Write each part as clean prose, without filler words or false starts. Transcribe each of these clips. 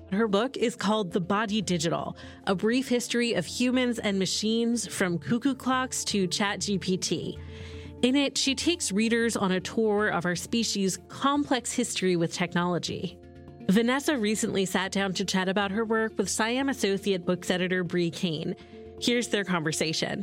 Her book is called The Body Digital, A Brief History of Humans and Machines from Cuckoo Clocks to ChatGPT. In it, she takes readers on a tour of our species' complex history with technology. Vanessa recently sat down to chat about her work with SciAm Associate Books editor Bree Kane. Here's their conversation.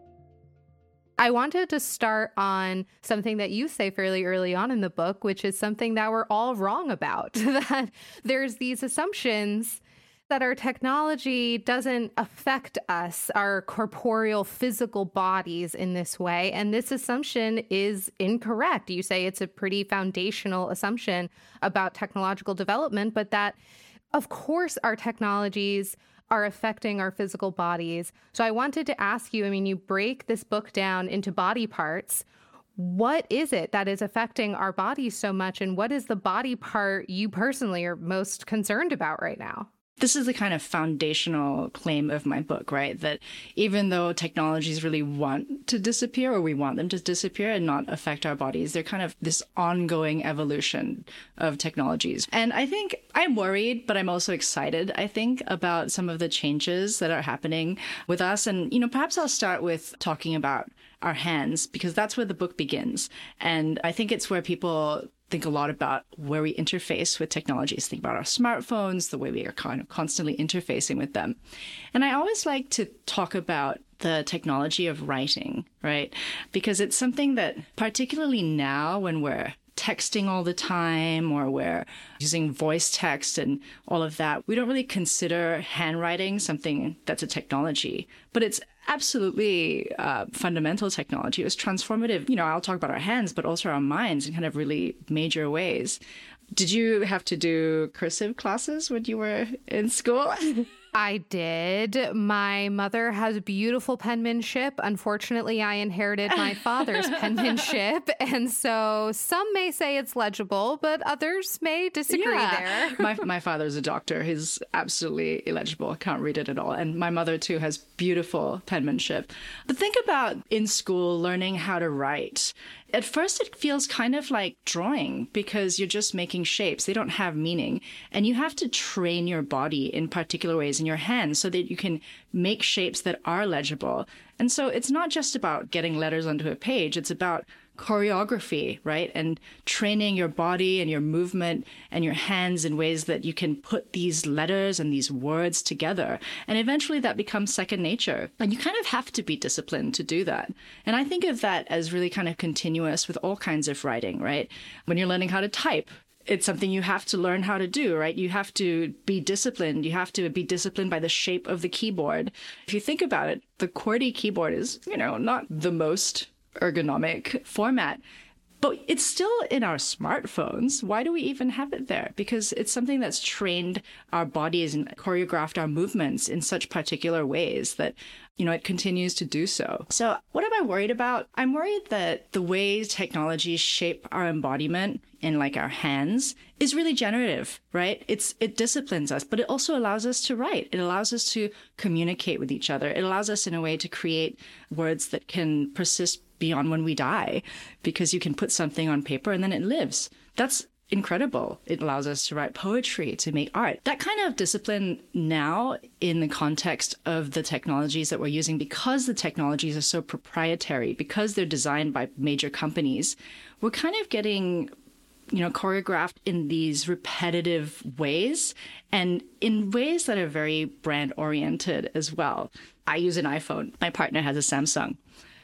I wanted to start on something that you say fairly early on in the book, which is something that we're all wrong about, that there's these assumptions that our technology doesn't affect us, our corporeal physical bodies in this way. And this assumption is incorrect. You say it's a pretty foundational assumption about technological development, but that, of course, our technologies are affecting our physical bodies. So I wanted to ask you, you break this book down into body parts. What is it that is affecting our bodies so much? And what is the body part you personally are most concerned about right now? This is the kind of foundational claim of my book, right? That even though technologies really want to disappear, or we want them to disappear and not affect our bodies, they're kind of this ongoing evolution of technologies. And I think I'm worried, but I'm also excited, I think, about some of the changes that are happening with us. And, perhaps I'll start with talking about our hands, because that's where the book begins. And I think it's where people think a lot about where we interface with technologies, think about our smartphones, the way we are kind of constantly interfacing with them. And I always like to talk about the technology of writing, right? Because it's something that, particularly now when we're texting all the time or we're using voice text and all of that, we don't really consider handwriting something that's a technology, but it's absolutely fundamental technology. It was transformative. I'll talk about our hands, but also our minds in kind of really major ways. Did you have to do cursive classes when you were in school? I did. My mother has beautiful penmanship. Unfortunately, I inherited my father's penmanship. And so some may say it's legible, but others may disagree there. My father's a doctor. He's absolutely illegible. I can't read it at all. And my mother, too, has beautiful penmanship. But think about in school learning how to write. At first, it feels kind of like drawing because you're just making shapes. They don't have meaning. And you have to train your body in particular ways in your hands so that you can make shapes that are legible. And so it's not just about getting letters onto a page. It's about choreography, right? And training your body and your movement and your hands in ways that you can put these letters and these words together. And eventually that becomes second nature. And you kind of have to be disciplined to do that. And I think of that as really kind of continuous with all kinds of writing, right? When you're learning how to type, it's something you have to learn how to do, right? You have to be disciplined. You have to be disciplined by the shape of the keyboard. If you think about it, the QWERTY keyboard is, not the most ergonomic format, but it's still in our smartphones. Why do we even have it there? Because it's something that's trained our bodies and choreographed our movements in such particular ways that, it continues to do so. So what am I worried about? I'm worried that the way technologies shape our embodiment in our hands is really generative, right? It disciplines us, but it also allows us to write. It allows us to communicate with each other. It allows us in a way to create words that can persist beyond when we die, because you can put something on paper and then it lives. That's incredible. It allows us to write poetry, to make art. That kind of discipline now in the context of the technologies that we're using, because the technologies are so proprietary, because they're designed by major companies, we're kind of getting choreographed in these repetitive ways and in ways that are very brand oriented as well. I use an iPhone. My partner has a Samsung.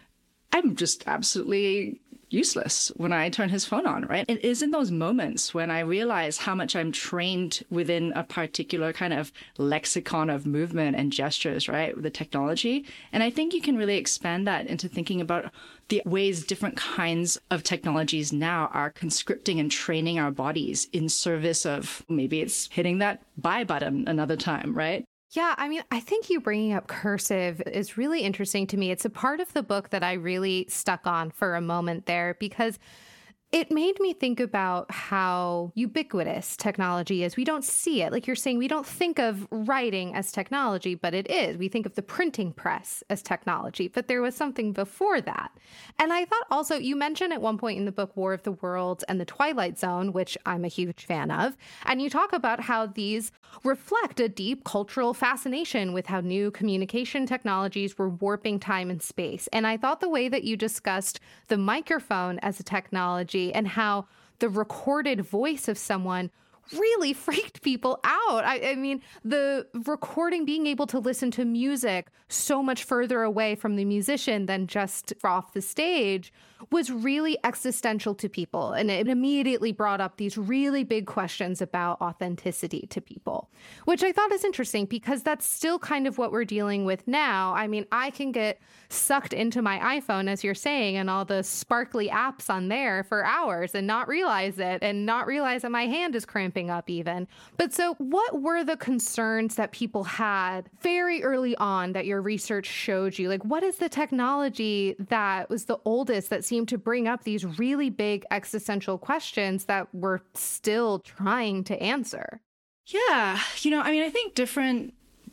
I'm just absolutely useless when I turn his phone on, right? It is in those moments when I realize how much I'm trained within a particular kind of lexicon of movement and gestures, right, with the technology. And I think you can really expand that into thinking about the ways different kinds of technologies now are conscripting and training our bodies in service of maybe it's hitting that buy button another time, right? Yeah, I think you bringing up cursive is really interesting to me. It's a part of the book that I really stuck on for a moment there, because It made me think about how ubiquitous technology is. We don't see it. Like you're saying, we don't think of writing as technology, but it is. We think of the printing press as technology, but there was something before that. And I thought also, you mentioned at one point in the book, War of the Worlds and the Twilight Zone, which I'm a huge fan of. And you talk about how these reflect a deep cultural fascination with how new communication technologies were warping time and space. And I thought the way that you discussed the microphone as a technology and how the recorded voice of someone really freaked people out. I mean, the recording, being able to listen to music so much further away from the musician than just off the stage was really existential to people. And it immediately brought up these really big questions about authenticity to people, which I thought is interesting because that's still kind of what we're dealing with now. I mean, I can get sucked into my iPhone, as you're saying, and all the sparkly apps on there for hours and not realize it and not realize that my hand is cramping up even. But so what were the concerns that people had very early on that your research showed you? Like, what is the technology that was the oldest that seemed to bring up these really big existential questions that we're still trying to answer? Yeah. I mean, I think different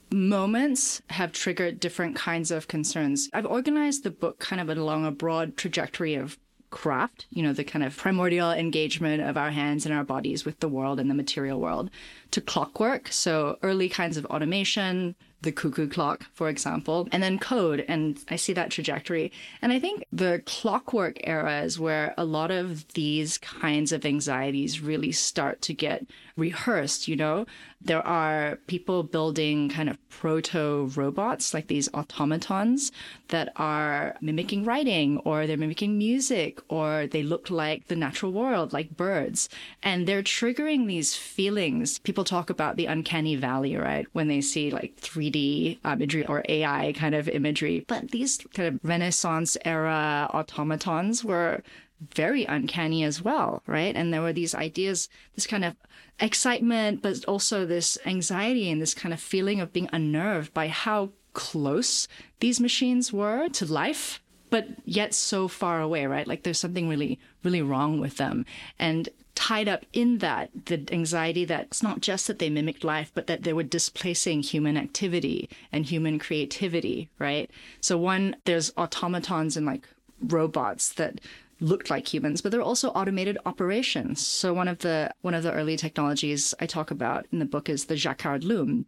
moments have triggered different kinds of concerns. I've organized the book kind of along a broad trajectory of craft, the kind of primordial engagement of our hands and our bodies with the world and the material world, to clockwork. So early kinds of automation, the cuckoo clock, for example, and then code. And I see that trajectory. And I think the clockwork era is where a lot of these kinds of anxieties really start to get rehearsed. There are people building kind of proto robots, like these automatons that are mimicking writing, or they're mimicking music, or they look like the natural world, like birds. And they're triggering these feelings. People talk about the uncanny valley, right? When they see like 3D imagery or AI kind of imagery. But these kind of Renaissance era automatons were very uncanny as well, right? And there were these ideas, this kind of excitement, but also this anxiety and this kind of feeling of being unnerved by how close these machines were to life, but yet so far away, right? Like there's something really, really wrong with them. And tied up in that, the anxiety that it's not just that they mimicked life, but that they were displacing human activity and human creativity, right? So there's automatons and like robots that looked like humans, but they're also automated operations. So one of the early technologies I talk about in the book is the Jacquard loom,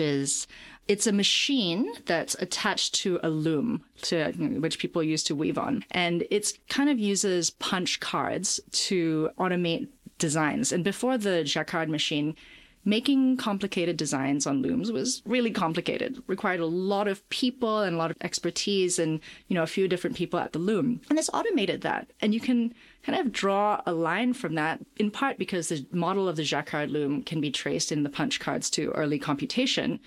it's a machine that's attached to a loom which people use to weave on. And it kind of uses punch cards to automate designs. And before the Jacquard machine, making complicated designs on looms was really complicated, required a lot of people and a lot of expertise and, a few different people at the loom. And this automated that. And you can kind of draw a line from that, in part because the model of the Jacquard loom can be traced in the punch cards to early computation.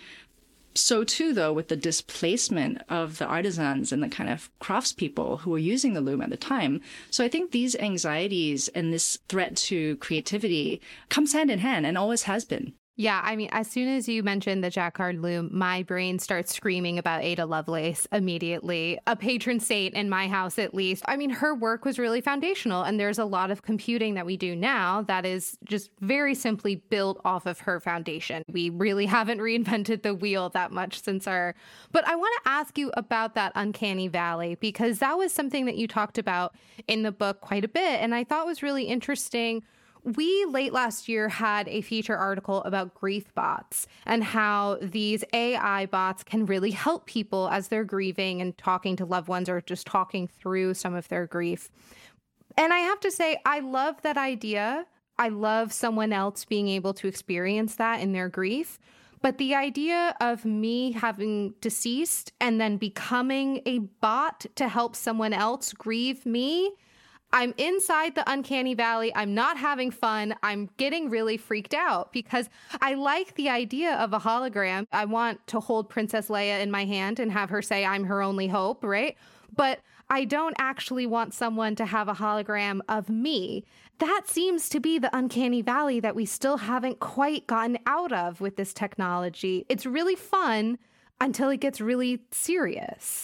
So too, though, with the displacement of the artisans and the kind of craftspeople who were using the loom at the time. So I think these anxieties and this threat to creativity comes hand in hand and always has been. Yeah, I mean, as soon as you mentioned the Jacquard loom, my brain starts screaming about Ada Lovelace immediately, a patron saint in my house, at least. I mean, her work was really foundational, and there's a lot of computing that we do now that is just very simply built off of her foundation. We really haven't reinvented the wheel that much since our... But I want to ask you about that uncanny valley, because that was something that you talked about in the book quite a bit, and I thought was really interesting. We late last year had a feature article about grief bots and how these AI bots can really help people as they're grieving and talking to loved ones or just talking through some of their grief. And I have to say, I love that idea. I love someone else being able to experience that in their grief. But the idea of me having deceased and then becoming a bot to help someone else grieve me, I'm inside the uncanny valley. I'm not having fun. I'm getting really freaked out because I like the idea of a hologram. I want to hold Princess Leia in my hand and have her say, I'm her only hope, right? But I don't actually want someone to have a hologram of me. That seems to be the uncanny valley that we still haven't quite gotten out of with this technology. It's really fun until it gets really serious.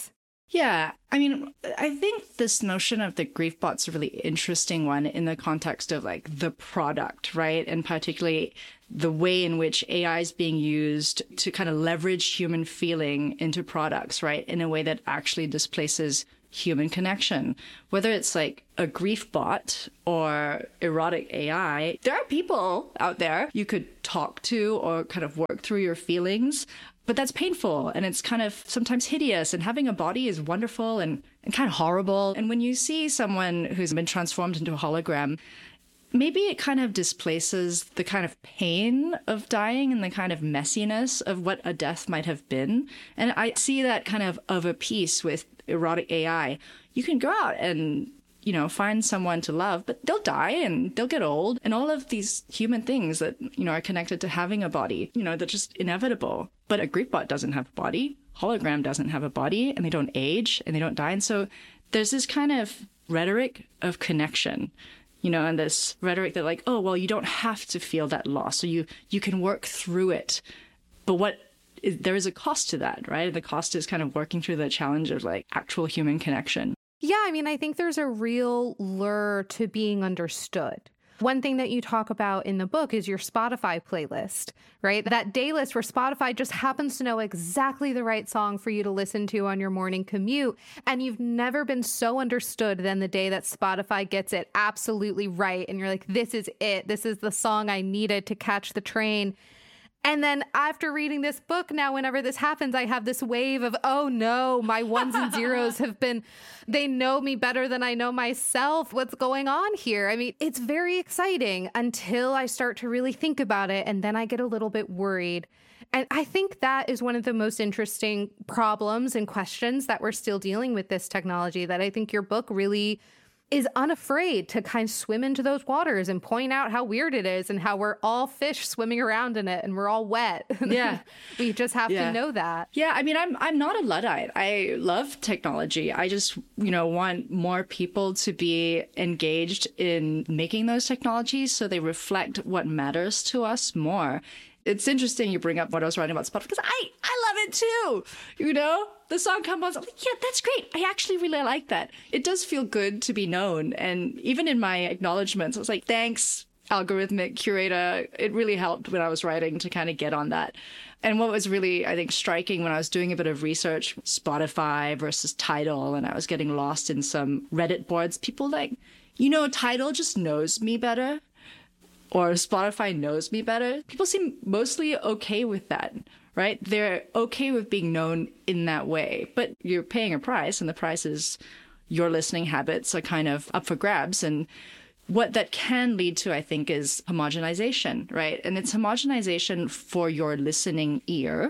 Yeah, I mean, I think this notion of the grief bot's a really interesting one in the context of like the product, right? And particularly the way in which AI is being used to kind of leverage human feeling into products, right? In a way that actually displaces human connection. Whether it's like a grief bot or erotic AI, there are people out there you could talk to or kind of work through your feelings. But that's painful and it's kind of sometimes hideous, and having a body is wonderful and kind of horrible. And when you see someone who's been transformed into a hologram, maybe it kind of displaces the kind of pain of dying and the kind of messiness of what a death might have been. And I see that kind of a piece with erotic AI. You can go out and find someone to love, but they'll die and they'll get old, and all of these human things that, are connected to having a body, they're just inevitable. But a grief bot doesn't have a body, hologram doesn't have a body, and they don't age and they don't die. And so there's this kind of rhetoric of connection, and this rhetoric that like, oh, well, you don't have to feel that loss, so you can work through it. But there is a cost to that, right? The cost is kind of working through the challenge of like actual human connection. Yeah, I mean, I think there's a real lure to being understood. One thing that you talk about in the book is your Spotify playlist, right? That day list where Spotify just happens to know exactly the right song for you to listen to on your morning commute. And you've never been so understood than the day that Spotify gets it absolutely right. And you're like, this is it. This is the song I needed to catch the train. And then after reading this book, now whenever this happens, I have this wave of, oh no, my ones and zeros they know me better than I know myself. What's going on here? I mean, it's very exciting until I start to really think about it. And then I get a little bit worried. And I think that is one of the most interesting problems and questions that we're still dealing with this technology, that I think your book really is unafraid to kind of swim into those waters and point out how weird it is and how we're all fish swimming around in it and we're all wet. Yeah. We just have to know that. Yeah. I mean, I'm not a Luddite. I love technology. I just, want more people to be engaged in making those technologies so they reflect what matters to us more. It's interesting you bring up what I was writing about Spotify, because I love it too. The song comes on, I'm like, yeah, that's great. I actually really like that. It does feel good to be known. And even in my acknowledgements, I was like, thanks, algorithmic curator. It really helped when I was writing to kind of get on that. And what was really, I think, striking when I was doing a bit of research, Spotify versus Tidal, and I was getting lost in some Reddit boards, people like, Tidal just knows me better, or Spotify knows me better. People seem mostly okay with that, right? They're okay with being known in that way, but you're paying a price, and the price is your listening habits are kind of up for grabs. And what that can lead to, I think, is homogenization, right? And it's homogenization for your listening ear,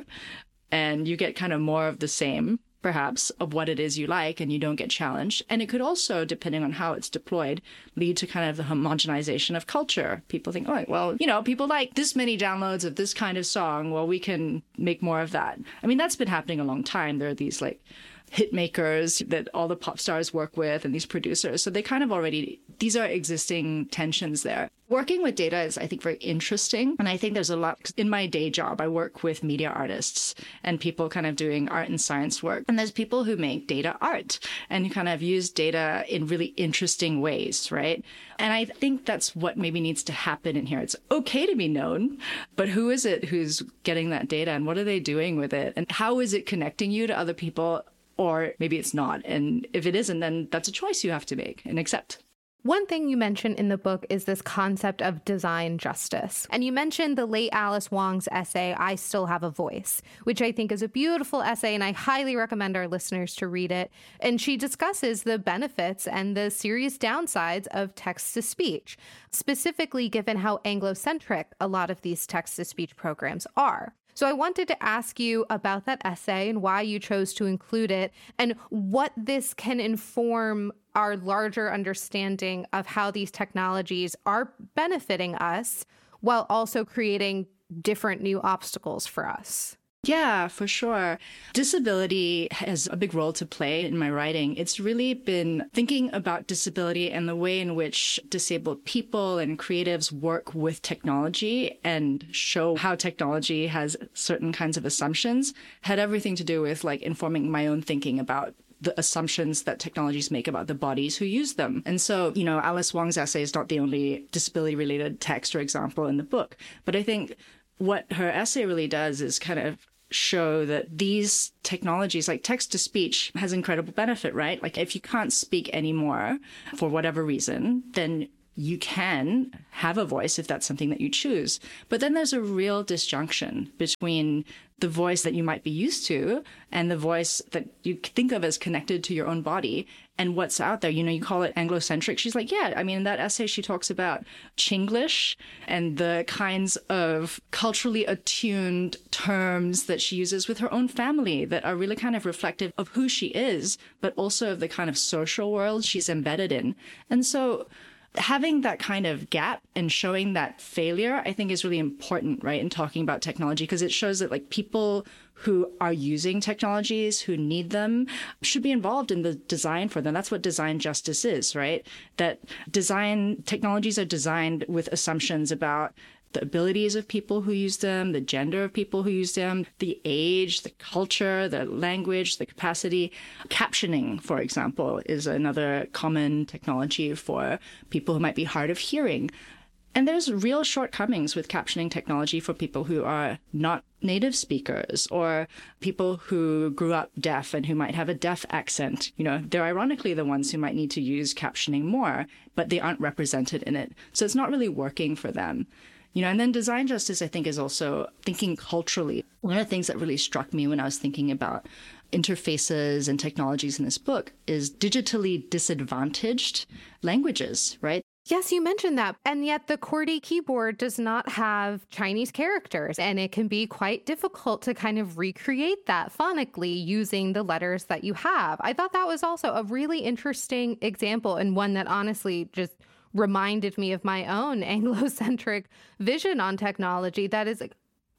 and you get kind of more of the same, perhaps, of what it is you like, and you don't get challenged. And it could also, depending on how it's deployed, lead to kind of the homogenization of culture. People think, oh, well, people like this many downloads of this kind of song. Well, we can make more of that. I mean, that's been happening a long time. There are these like hit makers that all the pop stars work with and these producers. So they kind of already, these are existing tensions there. Working with data is, I think, very interesting. And I think there's a lot, in my day job, I work with media artists and people kind of doing art and science work. And there's people who make data art and kind of use data in really interesting ways, right? And I think that's what maybe needs to happen in here. It's okay to be known, but who is it who's getting that data and what are they doing with it? And how is it connecting you to other people? Or maybe it's not. And if it isn't, then that's a choice you have to make and accept. One thing you mentioned in the book is this concept of design justice. And you mentioned the late Alice Wong's essay, I Still Have a Voice, which I think is a beautiful essay, and I highly recommend our listeners to read it. And she discusses the benefits and the serious downsides of text-to-speech, specifically given how Anglo-centric a lot of these text-to-speech programs are. So I wanted to ask you about that essay and why you chose to include it and what this can inform our larger understanding of how these technologies are benefiting us while also creating different new obstacles for us. Yeah, for sure. Disability has a big role to play in my writing. It's really been thinking about disability and the way in which disabled people and creatives work with technology and show how technology has certain kinds of assumptions had everything to do with like informing my own thinking about the assumptions that technologies make about the bodies who use them. And so, Alice Wong's essay is not the only disability-related text or example in the book. But I think what her essay really does is kind of show that these technologies, like text-to-speech, has incredible benefit, right? Like if you can't speak anymore for whatever reason, then you can have a voice if that's something that you choose. But then there's a real disjunction between the voice that you might be used to and the voice that you think of as connected to your own body and what's out there. You call it Anglocentric. She's like, yeah, I mean, in that essay, she talks about Chinglish and the kinds of culturally attuned terms that she uses with her own family that are really kind of reflective of who she is, but also of the kind of social world she's embedded in. And so having that kind of gap and showing that failure, I think is really important, right, in talking about technology, because it shows that like people who are using technologies, who need them, should be involved in the design for them. That's what design justice is, right? That technologies are designed with assumptions about the abilities of people who use them, the gender of people who use them, the age, the culture, the language, the capacity. Captioning, for example, is another common technology for people who might be hard of hearing. And there's real shortcomings with captioning technology for people who are not native speakers or people who grew up deaf and who might have a deaf accent. They're ironically the ones who might need to use captioning more, but they aren't represented in it. So it's not really working for them. And then design justice, I think, is also thinking culturally. One of the things that really struck me when I was thinking about interfaces and technologies in this book is digitally disadvantaged languages, right? Yes, you mentioned that. And yet the QWERTY keyboard does not have Chinese characters, and it can be quite difficult to kind of recreate that phonically using the letters that you have. I thought that was also a really interesting example, and one that honestly just reminded me of my own Anglocentric vision on technology. That is,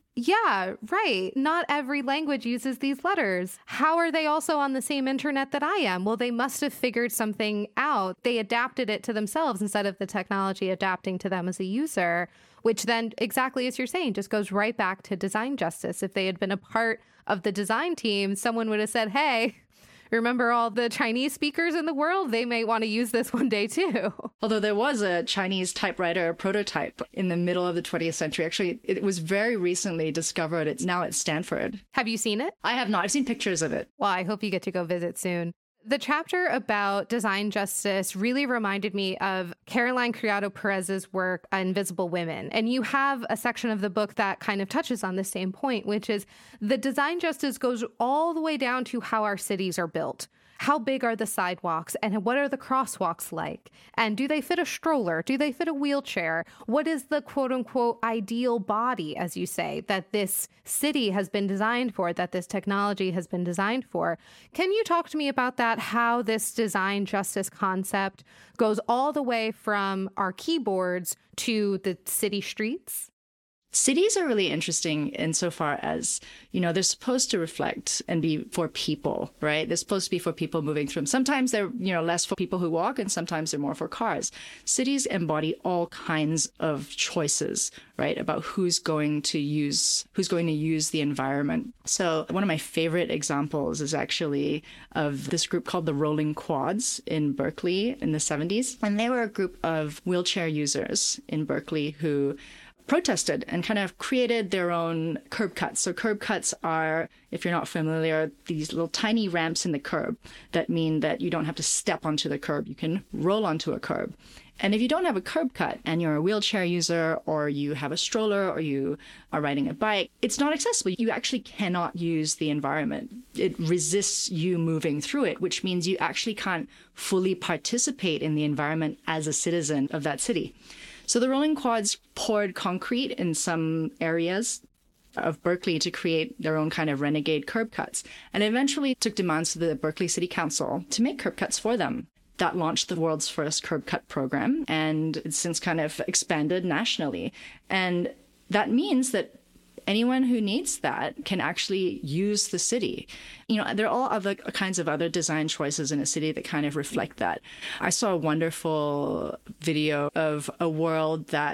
yeah, right. Not every language uses these letters. How are they also on the same internet that I am? Well, they must have figured something out. They adapted it to themselves instead of the technology adapting to them as a user, which then, exactly as you're saying, just goes right back to design justice. If they had been a part of the design team, someone would have said, hey, remember all the Chinese speakers in the world? They may want to use this one day too. Although there was a Chinese typewriter prototype in the middle of the 20th century. Actually, it was very recently discovered. It's now at Stanford. Have you seen it? I have not. I've seen pictures of it. Well, I hope you get to go visit soon. The chapter about design justice really reminded me of Caroline Criado Perez's work, Invisible Women. And you have a section of the book that kind of touches on the same point, which is the design justice goes all the way down to how our cities are built. How big are the sidewalks and what are the crosswalks like? And do they fit a stroller? Do they fit a wheelchair? What is the quote unquote ideal body, as you say, that this city has been designed for, that this technology has been designed for? Can you talk to me about that, how this design justice concept goes all the way from our keyboards to the city streets? Cities are really interesting insofar as, they're supposed to reflect and be for people, right? They're supposed to be for people moving through them. Sometimes they're, less for people who walk, and sometimes they're more for cars. Cities embody all kinds of choices, right, about who's going to use the environment. So one of my favorite examples is actually of this group called the Rolling Quads in Berkeley in the 70s. And they were a group of wheelchair users in Berkeley who protested and kind of created their own curb cuts. So curb cuts are, if you're not familiar, these little tiny ramps in the curb that mean that you don't have to step onto the curb. You can roll onto a curb. And if you don't have a curb cut and you're a wheelchair user or you have a stroller or you are riding a bike, it's not accessible. You actually cannot use the environment. It resists you moving through it, which means you actually can't fully participate in the environment as a citizen of that city. So the Rolling Quads poured concrete in some areas of Berkeley to create their own kind of renegade curb cuts, and eventually took demands to the Berkeley City Council to make curb cuts for them. That launched the world's first curb cut program, and it's since kind of expanded nationally. And that means that anyone who needs that can actually use the city. There are all other kinds of other design choices in a city that kind of reflect that. I saw a wonderful video of a world that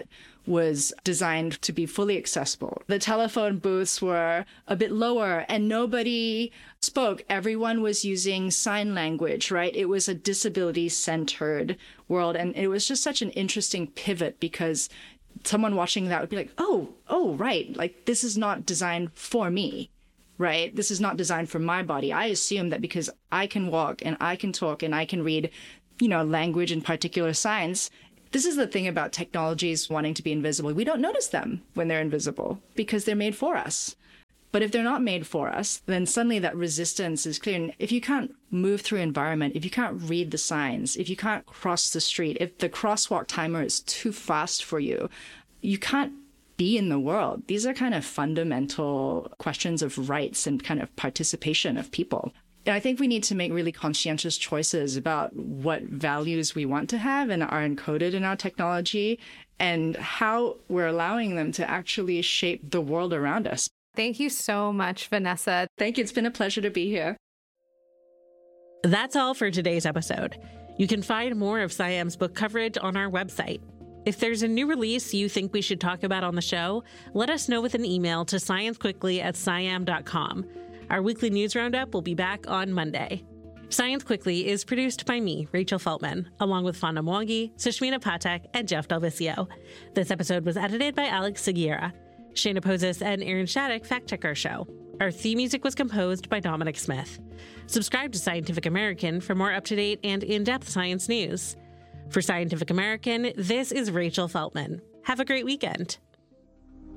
was designed to be fully accessible. The telephone booths were a bit lower and nobody spoke. Everyone was using sign language, right? It was a disability-centered world. And it was just such an interesting pivot because someone watching that would be like, oh, right. Like, this is not designed for me, right? This is not designed for my body. I assume that because I can walk and I can talk and I can read, language and particular signs. This is the thing about technologies wanting to be invisible. We don't notice them when they're invisible because they're made for us. But if they're not made for us, then suddenly that resistance is clear. And if you can't move through environment, if you can't read the signs, if you can't cross the street, if the crosswalk timer is too fast for you, you can't be in the world. These are kind of fundamental questions of rights and kind of participation of people. And I think we need to make really conscientious choices about what values we want to have and are encoded in our technology and how we're allowing them to actually shape the world around us. Thank you so much, Vanessa. Thank you. It's been a pleasure to be here. That's all for today's episode. You can find more of SciAm's book coverage on our website. If there's a new release you think we should talk about on the show, let us know with an email to sciencequickly@sciam.com. Our weekly news roundup will be back on Monday. Science Quickly is produced by me, Rachel Feltman, along with Fonda Mwangi, Sushmina Patek, and Jeff Delvicio. This episode was edited by Alex Seguiera. Shayna Pozis and Aaron Shattuck fact-check our show. Our theme music was composed by Dominic Smith. Subscribe to Scientific American for more up-to-date and in-depth science news. For Scientific American, this is Rachel Feltman. Have a great weekend.